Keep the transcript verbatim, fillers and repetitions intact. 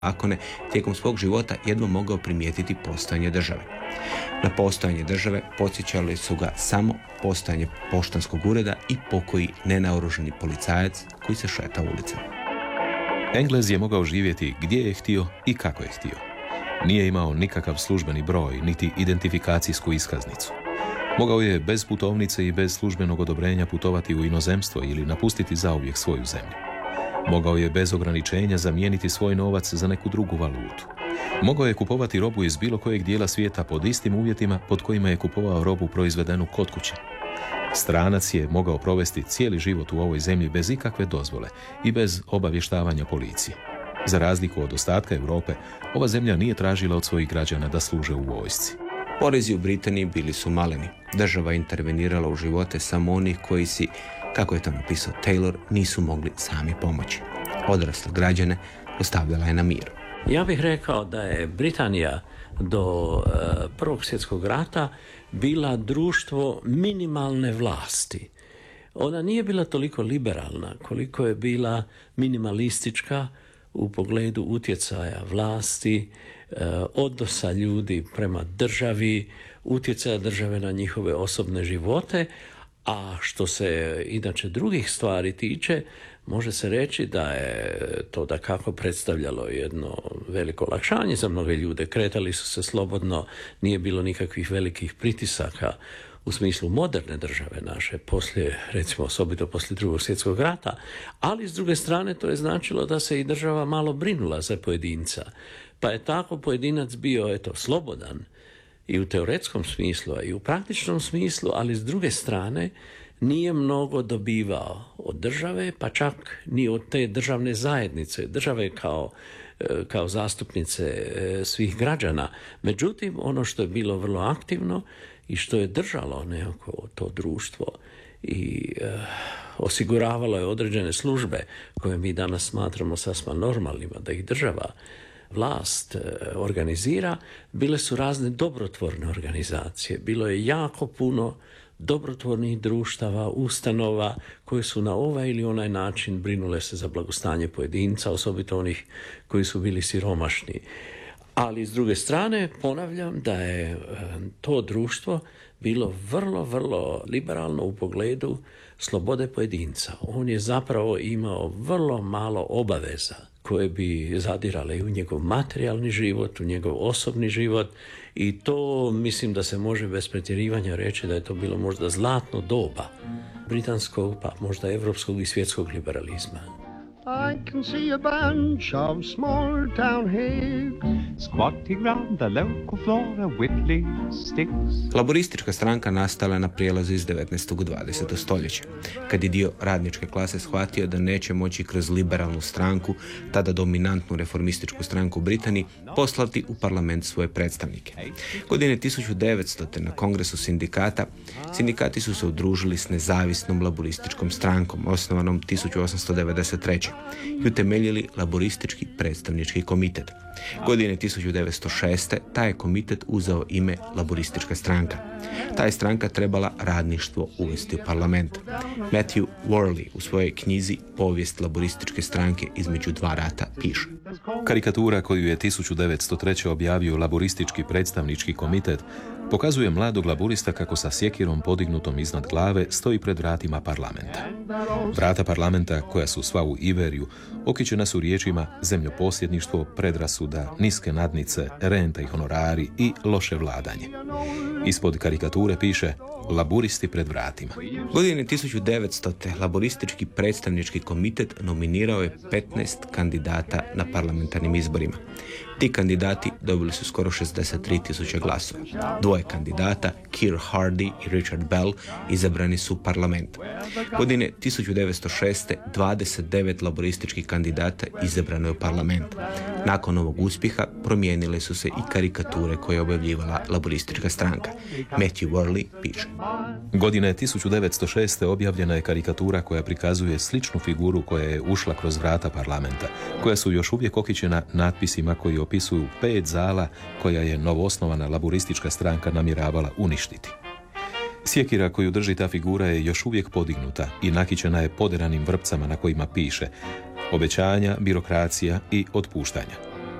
zakone, tijekom svog života jedva mogao primijetiti postojanje države. Na postojanje države podsjećali su ga samo postojanje poštanskog ureda i pokoji nenaoružani policajac koji se šeta ulicom. Englez je mogao živjeti gdje je htio i kako je htio. Nije imao nikakav službeni broj, niti identifikacijsku iskaznicu. Mogao je bez putovnice i bez službenog odobrenja putovati u inozemstvo ili napustiti zauvijek svoju zemlju. Mogao je bez ograničenja zamijeniti svoj novac za neku drugu valutu. Mogao je kupovati robu iz bilo kojeg dijela svijeta pod istim uvjetima pod kojima je kupovao robu proizvedenu kod kuće. Stranac je mogao provesti cijeli život u ovoj zemlji bez ikakve dozvole i bez obavještavanja policije. Za razliku od ostatka Europe, ova zemlja nije tražila od svojih građana da služe u vojsci. Porezi u Britaniji bili su maleni. Država intervenirala u živote samo onih koji si, kako je to napisao Taylor, nisu mogli sami pomoći. Odrasle građane ostavljala je na miru. Ja bih rekao da je Britanija do uh, Prvog svjetskog rata bila društvo minimalne vlasti. Ona nije bila toliko liberalna koliko je bila minimalistička u pogledu utjecaja vlasti, uh, odnosa ljudi prema državi, utjecaja države na njihove osobne živote, a što se inače drugih stvari tiče, može se reći da je to dakako predstavljalo jedno veliko olakšanje za mnoge ljude. Kretali su se slobodno, nije bilo nikakvih velikih pritisaka u smislu moderne države naše, poslije, recimo osobito poslije Drugog svjetskog rata, ali s druge strane to je značilo da se i država malo brinula za pojedinca. Pa je tako pojedinac bio, eto, slobodan i u teoretskom smislu, a i u praktičnom smislu, ali s druge strane nije mnogo dobivao od države, pa čak ni od te državne zajednice, države kao, kao zastupnice svih građana. Međutim, ono što je bilo vrlo aktivno i što je držalo nekako to društvo i eh, osiguravalo je određene službe koje mi danas smatramo sasma normalnima, da ih država vlast organizira, bile su razne dobrotvorne organizacije. Bilo je jako puno dobrotvornih društava, ustanova koje su na ovaj ili onaj način brinule se za blagostanje pojedinca, osobito onih koji su bili siromašni. Ali s druge strane, ponavljam da je to društvo bilo vrlo, vrlo liberalno u pogledu slobode pojedinca. On je zapravo imao vrlo malo obaveza koje bi zadirale i u njegov materijalni život, u njegov osobni život, i to mislim da se može bez pretjerivanja reći da je to bilo možda zlatno doba britanskog, pa možda evropskog i svjetskog liberalizma. I can see a bunch of small town hags squatting round the local floor of whittling sticks. Laboristička stranka nastala na prijelazu iz devetnaestog u dvadeseto stoljeće, kad je dio radničke klase shvatio da neće moći kroz liberalnu stranku, tada dominantnu reformističku stranku u Britaniji, poslati u parlament svoje predstavnike. Godine tisuću devetstote na kongresu sindikata, sindikati su se udružili s nezavisnom laborističkom strankom, osnovanom tisuću osamsto devedeset treće i utemeljili laboristički predstavnički komitet. Godine tisuću devetsto šeste taj je komitet uzeo ime Laboristička stranka. Ta je stranka trebala radništvo uvesti u parlament. Matthew Worley u svojoj knjizi Povijest laborističke stranke između dva rata piše: karikatura koju je tisuću devetsto treće objavio Laboristički predstavnički komitet pokazuje mladog laborista kako sa sjekirom podignutom iznad glave stoji pred vratima parlamenta. Vrata parlamenta, koja su sva u iveriju, okićena su riječima zemljoposjedništvo, predrasuda, niske nadnice, renta i honorari i loše vladanje. Ispod karikature piše Laburisti pred vratima. Godine tisuću devetstote Laboristički predstavnički komitet nominirao je petnaest kandidata na parlamentarnim izborima. Ti kandidati dobili su skoro šezdeset tri tisuće glasova. Dvoje kandidata, Keir Hardie i Richard Bell, izabrani su u parlament. Godine tisuću devetsto šeste dvadeset devet laborističkih kandidata izabrano je u parlament. Nakon ovog uspjeha promijenile su se i karikature koje je objavljivala laboristička stranka. Matthew Worley piše: godine tisuću devetsto šeste objavljena je karikatura koja prikazuje sličnu figuru koja je ušla kroz vrata parlamenta, koja su još uvijek okićena natpisima koji opisuju pet zala koja je novoosnovana laboristička stranka namjeravala uništiti. Sjekira koju drži ta figura je još uvijek podignuta i nakićena je poderanim vrpcama na kojima piše obećanja, birokracija i otpuštanja.